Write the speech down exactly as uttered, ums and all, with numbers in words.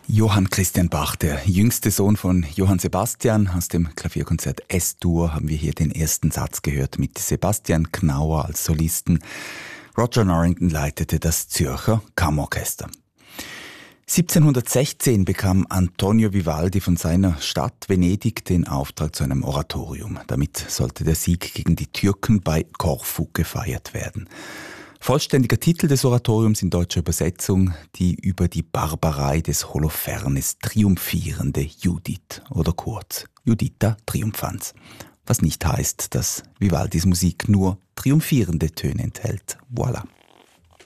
Johann Christian Bach, der jüngste Sohn von Johann Sebastian. Aus dem Klavierkonzert S-Dur haben wir hier den ersten Satz gehört mit Sebastian Knauer als Solisten. Roger Norrington leitete das Zürcher Kammerorchester. siebzehnhundertsechzehn bekam Antonio Vivaldi von seiner Stadt Venedig den Auftrag zu einem Oratorium. Damit sollte der Sieg gegen die Türken bei Korfu gefeiert werden. Vollständiger Titel des Oratoriums in deutscher Übersetzung: die über die Barbarei des Holofernes triumphierende Judith oder kurz Juditha Triumphans. Was nicht heißt, dass Vivaldis Musik nur triumphierende Töne enthält. Voilà.